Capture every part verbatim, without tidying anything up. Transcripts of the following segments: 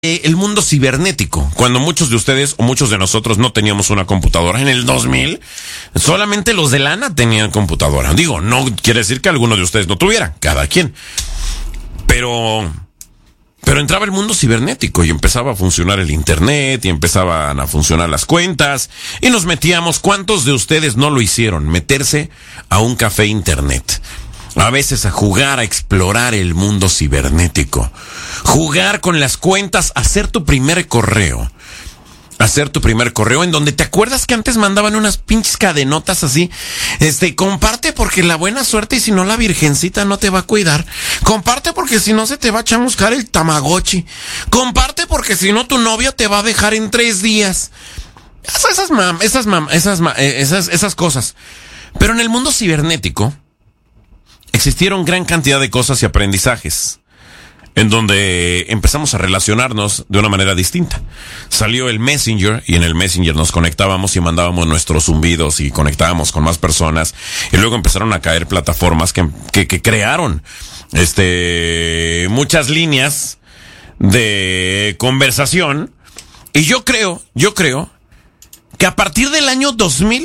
el mundo cibernético, cuando muchos de ustedes o muchos de nosotros no teníamos una computadora. En el dos mil, solamente los de lana tenían computadora. Digo, no quiere decir que algunos de ustedes no tuvieran, cada quien. Pero, pero entraba el mundo cibernético y empezaba a funcionar el internet y empezaban a funcionar las cuentas y nos metíamos. ¿Cuántos de ustedes no lo hicieron? Meterse a un café internet. A veces a jugar, a explorar el mundo cibernético. Jugar con las cuentas, hacer tu primer correo. Hacer tu primer correo en donde te acuerdas que antes mandaban unas pinches cadenotas así. Este, comparte porque la buena suerte y si no la virgencita no te va a cuidar. Comparte porque si no se te va a chamuscar el tamagotchi. Comparte porque si no tu novio te va a dejar en tres días. Esas, esas, mam, esas, mam, esas, mam, esas, esas cosas. Pero en el mundo cibernético existieron gran cantidad de cosas y aprendizajes en donde empezamos a relacionarnos de una manera distinta. Salió el Messenger y en el Messenger nos conectábamos y mandábamos nuestros zumbidos y conectábamos con más personas y luego empezaron a caer plataformas que, que, que crearon este muchas líneas de conversación y yo creo, yo creo que a partir del año dos mil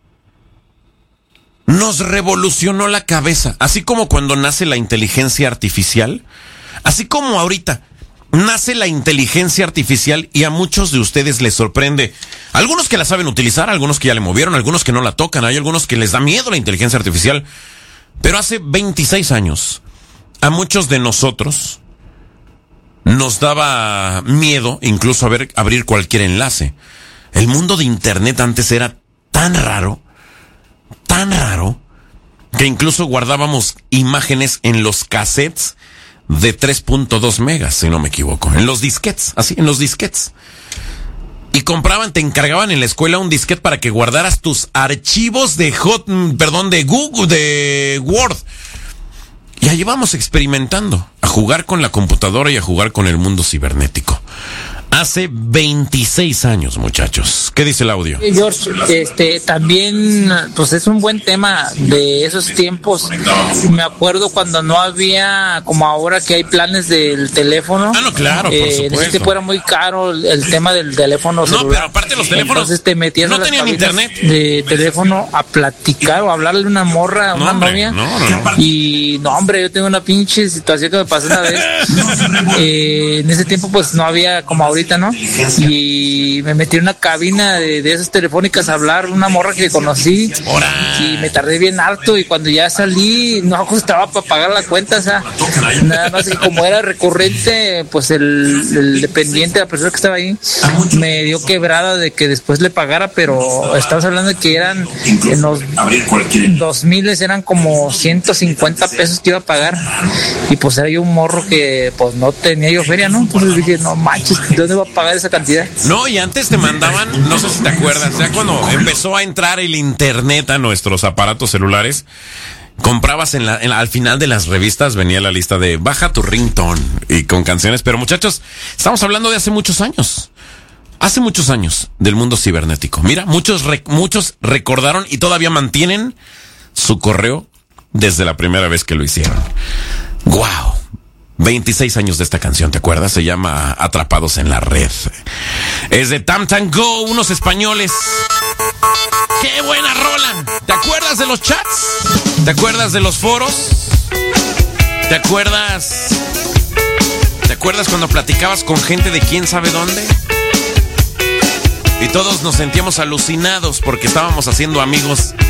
nos revolucionó la cabeza, así como cuando nace la inteligencia artificial, así como ahorita nace la inteligencia artificial y a muchos de ustedes les sorprende. Algunos que la saben utilizar, algunos que ya le movieron, algunos que no la tocan, hay algunos que les da miedo la inteligencia artificial. Pero hace veintiséis años, a muchos de nosotros nos daba miedo incluso a ver, abrir cualquier enlace. El mundo de internet antes era tan raro, tan raro, que incluso guardábamos imágenes en los cassettes de tres punto dos megas, si no me equivoco, en los disquetes, así, en los disquetes. Y compraban, te encargaban en la escuela un disquete para que guardaras tus archivos de hot, perdón, de Google, de Word. Y ahí vamos experimentando, a jugar con la computadora y a jugar con el mundo cibernético. Hace veintiséis años, muchachos. ¿Qué dice el audio? George, este, también, pues es un buen tema de esos tiempos. Me acuerdo cuando no había, como ahora que hay planes del teléfono. Ah, no, claro, eh, por supuesto. En ese tiempo era muy caro el, el tema del teléfono celular. No, pero aparte los teléfonos Entonces te metías no tenían internet de teléfono a platicar o a hablarle a una morra, a una no, hombre, novia. No, no, no. Y no, hombre, yo tengo una pinche situación que me pasó una vez. eh, en ese tiempo, pues no había como ahorita, ¿no? Y me metí en una cabina de, de esas telefónicas a hablar una morra que conocí. ¡Hora! Y me tardé bien harto y cuando ya salí no ajustaba para pagar la cuenta, o sea, nada más que como era recurrente, pues el, el dependiente, la persona que estaba ahí, me dio quebrada de que después le pagara, pero estamos hablando de que eran en los dos miles eran como ciento cincuenta pesos que iba a pagar y pues era yo un morro que pues no tenía yo feria, ¿no? Entonces dije, no manches, ¿de dónde va a pagar esa cantidad? No, y antes te mandaban, no sé si te acuerdas, ya cuando empezó a entrar el internet a nuestros aparatos celulares, comprabas en la, en la, al final de las revistas venía la lista de baja tu ringtone y con canciones, pero muchachos, estamos hablando de hace muchos años. Hace muchos años del mundo cibernético. Mira, muchos rec- muchos recordaron y todavía mantienen su correo desde la primera vez que lo hicieron. ¡Guau! veintiséis años de esta canción, ¿te acuerdas? Se llama Atrapados en la Red. Es de Tam Tam Go, unos españoles. ¡Qué buena rola! ¿Te acuerdas de los chats? ¿Te acuerdas de los foros? ¿Te acuerdas? ¿Te acuerdas cuando platicabas con gente de quién sabe dónde? Y todos nos sentíamos alucinados porque estábamos haciendo amigos